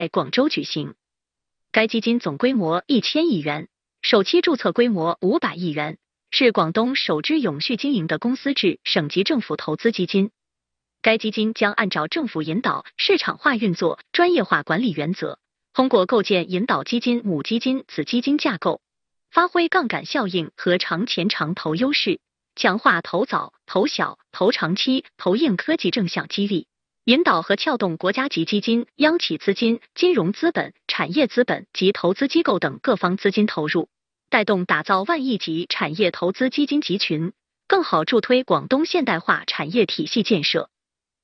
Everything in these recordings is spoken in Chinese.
广州举行。该基金总规模1000亿元，首期注册规模500亿元，是广东首支永续经营的公司制省级政府投资基金。该基金将按照政府引导、市场化运作、专业化管理原则，通过构建引导基金母基金子基金架构，发挥杠杆效应和长钱长投优势，强化投早、投小、投长期、投硬科技正向激励，引导和撬动国家级基金、央企资金、金融资本、产业资本及投资机构等各方资金投入，带动打造万亿级产业投资基金集群，更好助推广东现代化产业体系建设。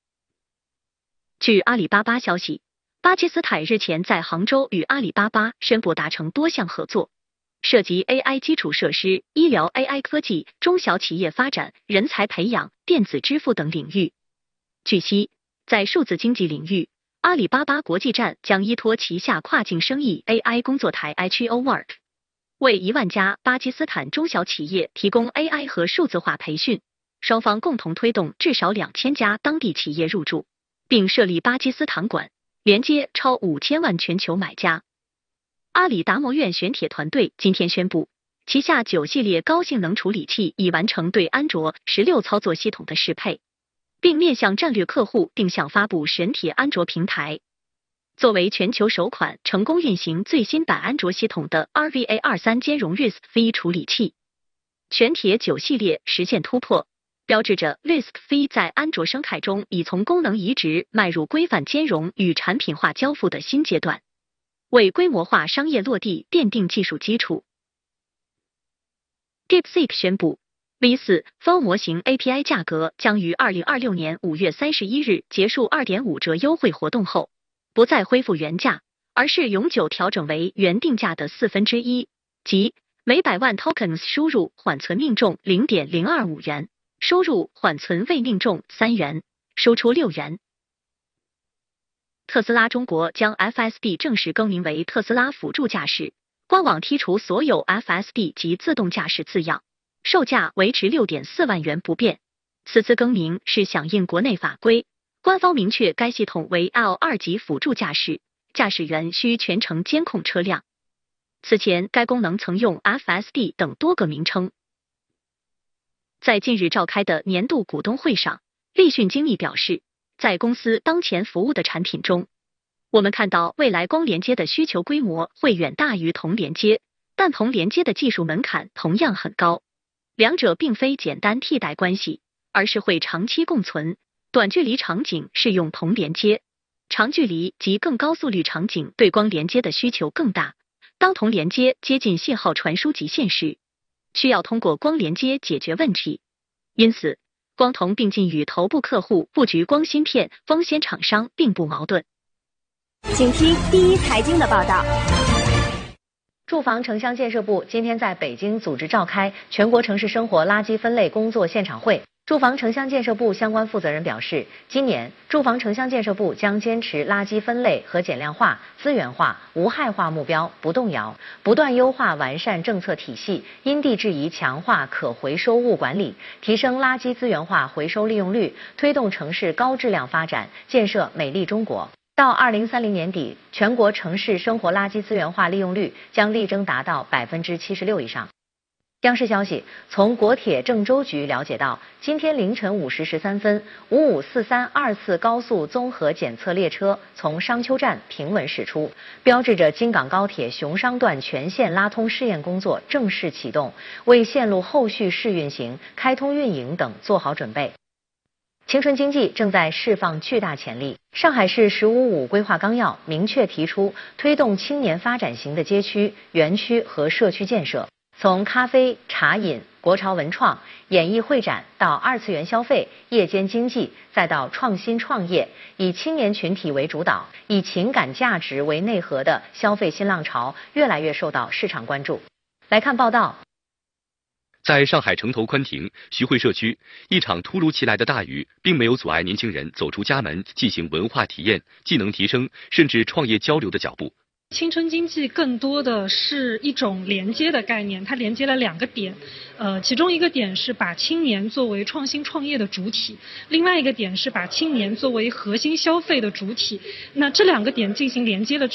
据阿里巴巴消息，巴基斯坦日前在杭州与阿里巴巴宣布达成多项合作，涉及 AI 基础设施、医疗 AI 科技、中小企业发展、人才培养、电子支付等领域。据悉，在数字经济领域，阿里巴巴国际站将依托旗下跨境生意 AI 工作台 HEO Work， 为1万家巴基斯坦中小企业提供 AI 和数字化培训，双方共同推动至少2000家当地企业入驻，并设立巴基斯坦馆，连接超5000万全球买家。阿里达摩院选铁团队今天宣布，旗下9系列高性能处理器已完成对安卓16操作系统的适配，并面向战略客户定向发布神铁安卓平台。作为全球首款成功运行最新版安卓系统的 RVA23 兼容 RISC-V 处理器，全铁9系列实现突破，标志着 RISC-V 在安卓生态中已从功能移植迈入规范兼容与产品化交付的新阶段，为规模化商业落地奠定技术基础。DeepSeek 宣布 V4 Fold 模型 API 价格将于2026年5月31日结束 2.5 折优惠活动后，不再恢复原价，而是永久调整为原定价的1/4，即每100万 tokens 输入缓存命中 0.025 元，输入缓存未命中3元，输出6元。特斯拉中国将 FSD 正式更名为特斯拉辅助驾驶，官网剔除所有 FSD 及自动驾驶字样，售价维持6.4万元不变。此次更名是响应国内法规，官方明确该系统为 L2 级辅助驾驶，驾驶员需全程监控车辆。此前该功能曾用 FSD 等多个名称。在近日召开的年度股东会上，立讯精密表示，在公司当前服务的产品中，我们看到未来光连接的需求规模会远大于铜连接，但铜连接的技术门槛同样很高，两者并非简单替代关系，而是会长期共存。短距离场景适用铜连接，长距离及更高速率场景对光连接的需求更大。当铜连接接近信号传输极限时，需要通过光连接解决问题。因此，光铜并进与头部客户布局光芯片风险厂商并不矛盾。 请听第一财经的报道。 住房城乡建设部今天在北京组织召开全国城市生活垃圾分类工作现场会。住房城乡建设部相关负责人表示，今年住房城乡建设部将坚持垃圾分类和减量化、资源化、无害化目标不动摇，不断优化完善政策体系，因地制宜强化可回收物管理，提升垃圾资源化回收利用率，推动城市高质量发展，建设美丽中国。到2030年底，全国城市生活垃圾资源化利用率将力争达到76%以上。央视消息，从国铁郑州局了解到，今天凌晨5时13分，5543二次高速综合检测列车从商丘站平稳驶出，标志着京港高铁雄商段全线拉通试验工作正式启动，为线路后续试运行、开通运营等做好准备。青春经济正在释放巨大潜力。上海市“15+5”规划纲要明确提出，推动青年发展型的街区、园区和社区建设。从咖啡、茶饮、国潮文创、演艺会展到二次元消费、夜间经济，再到创新创业，以青年群体为主导，以情感价值为内核的消费新浪潮越来越受到市场关注。来看报道。 在上海城头宽庭徐汇社区，一场突如其来的大雨并没有阻碍年轻人走出家门进行文化体验、技能提升甚至创业交流的脚步。 青春经济更多的是一种连接的概念，它连接了2个点，其中一个点是把青年作为创新创业的主体，另外一个点是把青年作为核心消费的主体。那这2个点进行连接了之